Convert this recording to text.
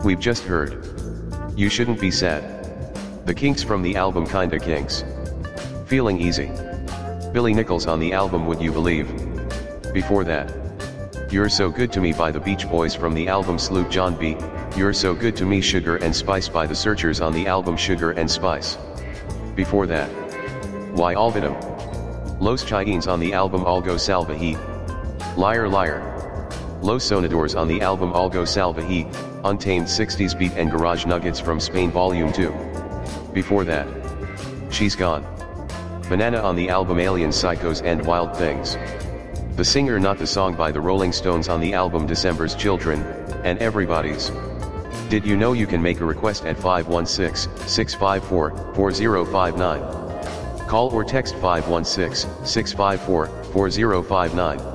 We've just heard. You shouldn't be sad. The Kinks from the album Kinda Kinks. Feeling Easy. Billy Nichols on the album Would You Believe. Before that, You're So Good to Me by the Beach Boys from the album Sloop John B. You're So Good to Me Sugar and Spice by the Searchers on the album Sugar and Spice. Before that, Why Olvidum. Los Chiens on the album Algo Salvaje. Liar Liar. Los Sonadores on the album Algo Salvaje, Untamed 60s Beat and Garage Nuggets from Spain Volume 2. Before that, She's Gone. Banana on the album Alien Psychos and Wild Things. The Singer Not the Song by the Rolling Stones on the album December's Children, and Everybody's. Did you know you can make a request at 516-654-4059? Call or text 516-654-4059.